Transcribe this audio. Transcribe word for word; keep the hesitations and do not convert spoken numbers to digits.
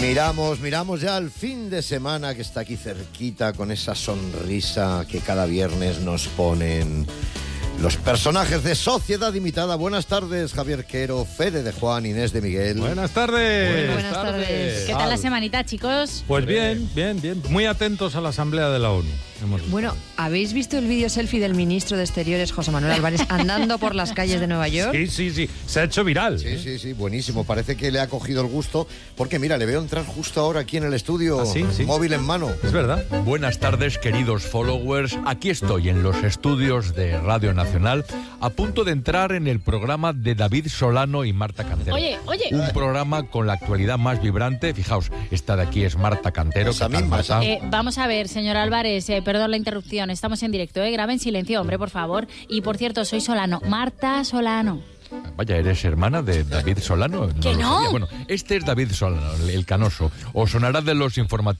Miramos, miramos ya al fin de semana que está aquí cerquita, con esa sonrisa que cada viernes nos ponen los personajes de Sociedad Imitada. Buenas tardes, Javier Quero, Fede de Juan, Inés de Miguel. Buenas tardes. Buenas, Buenas tardes. tardes. ¿Qué tal la semanita, chicos? Pues bien, bien, bien. Muy atentos a la Asamblea de la ONU. Hemos bueno, ¿habéis visto el vídeo selfie del ministro de Exteriores, José Manuel Álvarez, andando por las calles de Nueva York? Sí, sí, sí. Se ha hecho viral. Sí, sí, sí. Buenísimo. Parece que le ha cogido el gusto. Porque, mira, le veo entrar justo ahora aquí en el estudio, ¿Ah, sí? Sí. móvil en mano. Es verdad. Buenas tardes, queridos followers. Aquí estoy en los estudios de Radio Nacional, a punto de entrar en el programa de David Solano y Marta Cantero. Oye, oye. Un programa con la actualidad más vibrante. Fijaos, esta de aquí es Marta Cantero. Esa ¿Qué tal, misma, Marta? Eh, vamos a ver, señor Álvarez, eh, perdón la interrupción. Estamos en directo, ¿eh? Graba en silencio, hombre, por favor. Y, por cierto, soy Solano. Marta Solano. Vaya, ¿eres hermana de David Solano? ¿Que lo no? sabía. Bueno, este es David Solano, el canoso. Os sonará de los informativos.